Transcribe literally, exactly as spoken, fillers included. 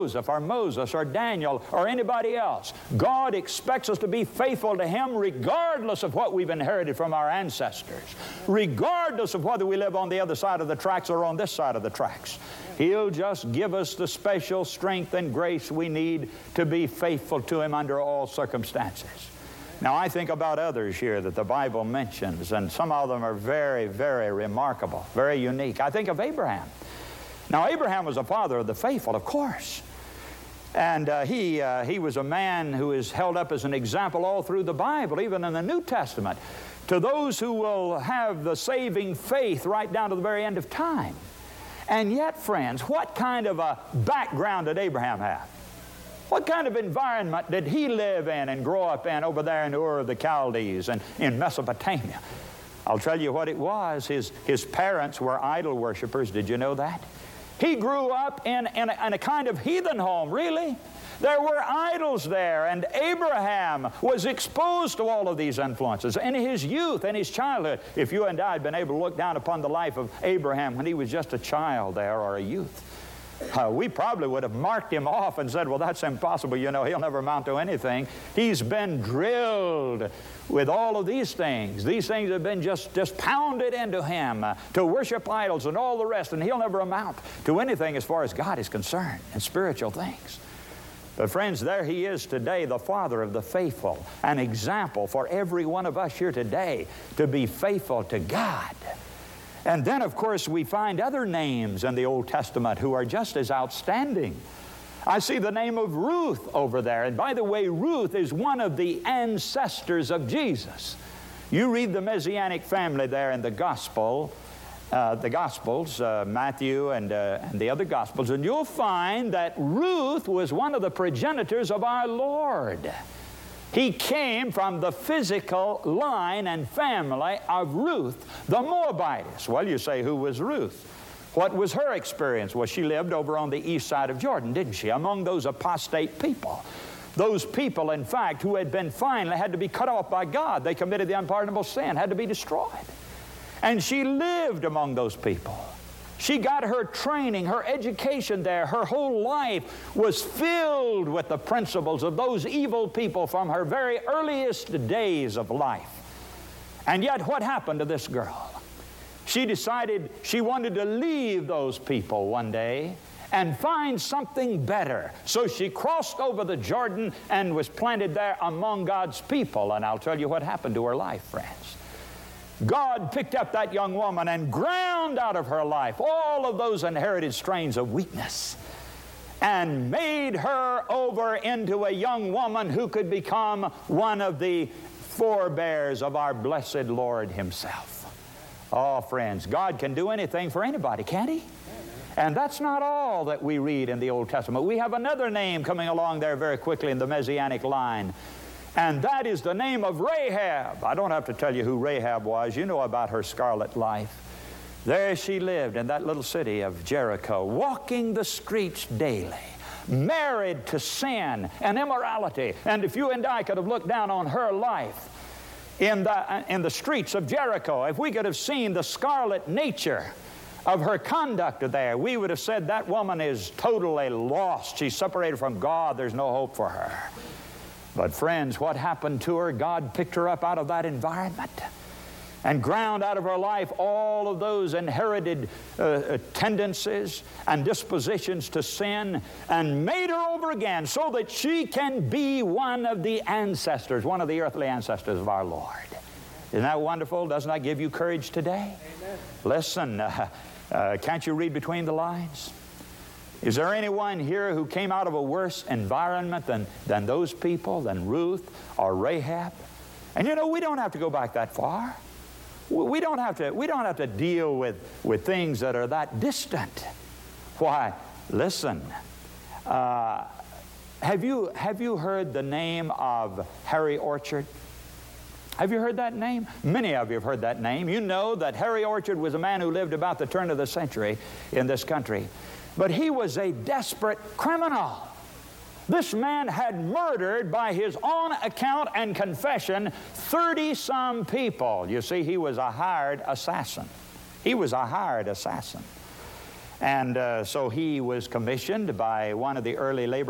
Joseph or Moses or Daniel or anybody else. God expects us to be faithful to Him regardless of what we've inherited from our ancestors, regardless of whether we live on the other side of the tracks or on this side of the tracks. He'll just give us the special strength and grace we need to be faithful to Him under all circumstances. Now, I think about others here that the Bible mentions, and some of them are very, very remarkable, very unique. I think of Abraham. Now, Abraham was a father of the faithful, of course. And uh, he, uh, he was a man who is held up as an example all through the Bible, even in the New Testament, to those who will have the saving faith right down to the very end of time. And yet, friends, what kind of a background did Abraham have? What kind of environment did he live in and grow up in over there in Ur of the Chaldees and in Mesopotamia? I'll tell you what it was. His, his parents were idol worshipers. Did you know that? He grew up in, in, a, in a kind of heathen home, really. There were idols there, and Abraham was exposed to all of these influences in his youth and his childhood. If you and I had been able to look down upon the life of Abraham when he was just a child there or a youth, uh, we probably would have marked him off and said, well, that's impossible. You know, he'll never amount to anything. He's been drilled with all of these things. These things have been just, just pounded into him uh, to worship idols and all the rest, and he'll never amount to anything as far as God is concerned and spiritual things. But friends, there he is today, the father of the faithful, an example for every one of us here today to be faithful to God. And then, of course, we find other names in the Old Testament who are just as outstanding. I see the name of Ruth over there. And by the way, Ruth is one of the ancestors of Jesus. You read the Messianic family there in the Gospel, uh, the Gospels, uh, Matthew and, uh, and the other Gospels, and you'll find that Ruth was one of the progenitors of our Lord. He came from the physical line and family of Ruth, the Moabitess. Well, you say, who was Ruth? What was her experience? Well, she lived over on the east side of Jordan, didn't she? Among those apostate people. Those people, in fact, who had been finally had to be cut off by God. They committed the unpardonable sin, had to be destroyed. And she lived among those people. She got her training, her education there. Her whole life was filled with the principles of those evil people from her very earliest days of life. And yet, what happened to this girl? She decided she wanted to leave those people one day and find something better. So she crossed over the Jordan and was planted there among God's people. And I'll tell you what happened to her life, friends. God picked up that young woman and ground out of her life all of those inherited strains of weakness and made her over into a young woman who could become one of the forebears of our blessed Lord Himself. Oh, friends, God can do anything for anybody, can't He? And that's not all that we read in the Old Testament. We have another name coming along there very quickly in the Messianic line. And that is the name of Rahab. I don't have to tell you who Rahab was. You know about her scarlet life. There she lived in that little city of Jericho, walking the streets daily, married to sin and immorality. And if you and I could have looked down on her life in the, in the streets of Jericho, if we could have seen the scarlet nature of her conduct there, we would have said that woman is totally lost. She's separated from God. There's no hope for her. But friends, what happened to her? God picked her up out of that environment and ground out of her life all of those inherited uh, tendencies and dispositions to sin and made her over again so that she can be one of the ancestors, one of the earthly ancestors of our Lord. Isn't that wonderful? Doesn't that give you courage today? Amen. Listen, uh, uh, can't you read between the lines? Is there anyone here who came out of a worse environment than, than those people, than Ruth or Rahab? And you know, we don't have to go back that far. We don't have to, we don't have to deal with, with things that are that distant. Why, listen, uh, have you, have you heard the name of Harry Orchard? Have you heard that name? Many of you have heard that name. You know that Harry Orchard was a man who lived about the turn of the century in this country. But he was a desperate criminal. This man had murdered, by his own account and confession, thirty-some people. You see, he was a hired assassin. He was a hired assassin. And uh, so he was commissioned by one of the early labor